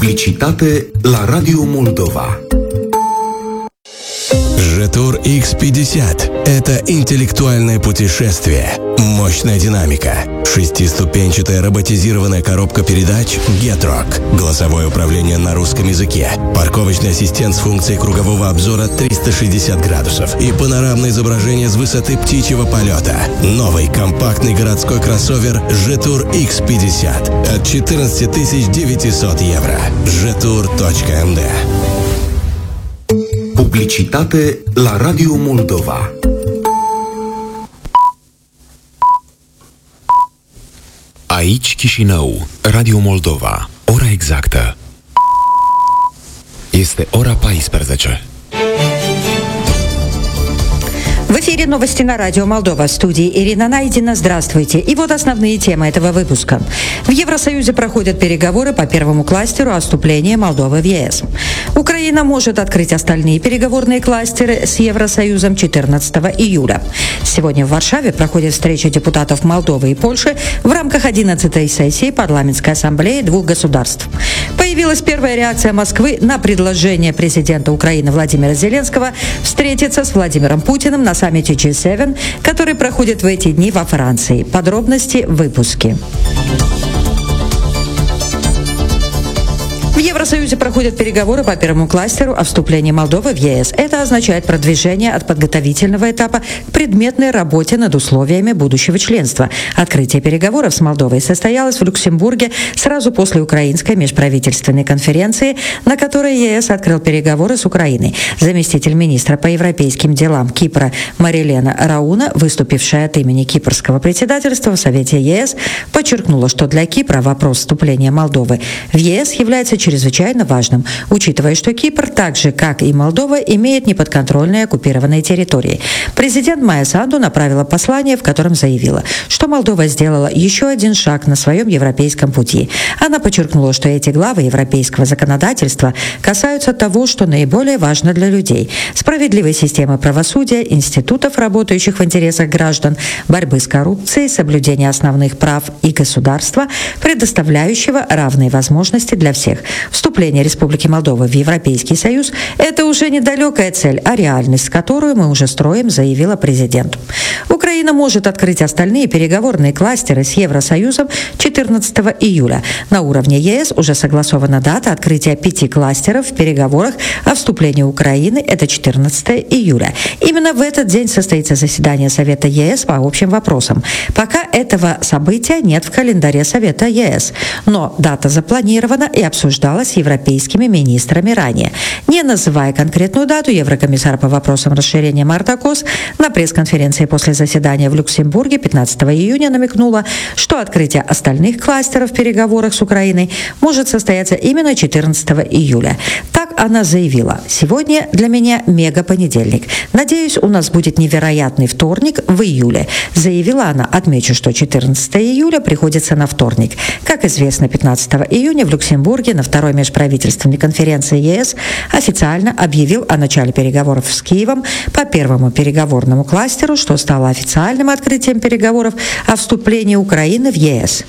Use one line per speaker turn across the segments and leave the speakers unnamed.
Publicitate la Radio Moldova.
Jetur X50 – это интеллектуальное путешествие, мощная динамика, шестиступенчатая роботизированная коробка передач Getrock, голосовое управление на русском языке, парковочный ассистент с функцией кругового обзора 360 градусов и панорамное изображение с высоты птичьего полета. Новый компактный городской кроссовер Jetur X50 от 14 900 евро. Jetur.md.
Publicitate la Radio Moldova. Aici Chișinău, Radio Moldova. Ora exactă este ora 14.
В эфире новости на радио Молдова. В студии Ирина Найдина. Здравствуйте. И вот основные темы этого выпуска. В Евросоюзе проходят переговоры по первому кластеру о вступлении Молдовы в ЕС. Украина может открыть остальные переговорные кластеры с Евросоюзом 14 июля. Сегодня в Варшаве проходит встреча депутатов Молдовы и Польши в рамках 11-й сессии парламентской ассамблеи двух государств. Появилась первая реакция Москвы на предложение президента Украины Владимира Зеленского встретиться с Владимиром Путиным на саммите G7, который проходит в эти дни во Франции. Подробности в выпуске. В Евросоюзе проходят переговоры по первому кластеру о вступлении Молдовы в ЕС. Это означает продвижение от подготовительного этапа к предметной работе над условиями будущего членства. Открытие переговоров с Молдовой состоялось в Люксембурге сразу после украинской межправительственной конференции, на которой ЕС открыл переговоры с Украиной. Заместитель министра по европейским делам Кипра Марилена Рауна, выступившая от имени кипрского председательства в Совете ЕС, подчеркнула, что для Кипра вопрос вступления Молдовы в ЕС является чрезвычайно важным, учитывая, что Кипр, так же как и Молдова, имеет неподконтрольные оккупированные территории. Президент Майя Санду направила послание, в котором заявила, что Молдова сделала еще один шаг на своем европейском пути. Она подчеркнула, что эти главы европейского законодательства касаются того, что наиболее важно для людей: справедливой системы правосудия, институтов, работающих в интересах граждан, борьбы с коррупцией, соблюдения основных прав и государства, предоставляющего равные возможности для всех. Вступление Республики Молдова в Европейский Союз – это уже не далекая цель, а реальность, которую мы уже строим, заявила президент. Украина может открыть остальные переговорные кластеры с Евросоюзом 14 июля. На уровне ЕС уже согласована дата открытия 5 кластеров в переговорах о вступлении Украины – это 14 июля. Именно в этот день состоится заседание Совета ЕС по общим вопросам. Пока этого события нет в календаре Совета ЕС, но дата запланирована и обсуждалась с европейскими министрами ранее. Не называя конкретную дату, еврокомиссар по вопросам расширения Марта Кос на пресс-конференции после заседания в Люксембурге 15 июня намекнула, что открытие остальных кластеров в переговорах с Украиной может состояться именно 14 июля. Так она заявила: «Сегодня для меня мега-понедельник. Надеюсь, у нас будет невероятный вторник в июле», заявила она. Отмечу, что 14 июля приходится на вторник. Как известно, 15 июня в Люксембурге на второй межправительственной конференции ЕС официально объявил о начале переговоров с Киевом по первому переговорному кластеру, что стало официальным открытием переговоров о вступлении Украины в ЕС.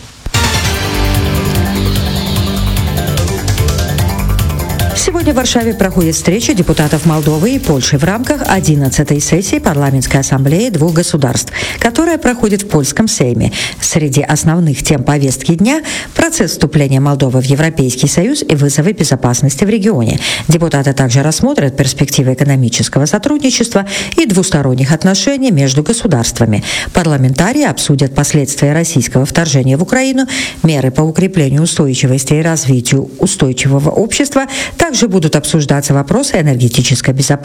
Сегодня в Варшаве проходит встреча депутатов Молдовы и Польши в рамках 11-й сессии парламентской ассамблеи двух государств, которая проходит в польском Сейме. Среди основных тем повестки дня – процесс вступления Молдовы в Европейский Союз и вызовы безопасности в регионе. Депутаты также рассмотрят перспективы экономического сотрудничества и двусторонних отношений между государствами. Парламентарии обсудят последствия российского вторжения в Украину, меры по укреплению устойчивости и развитию устойчивого общества. Также будут обсуждаться вопросы энергетической безопасности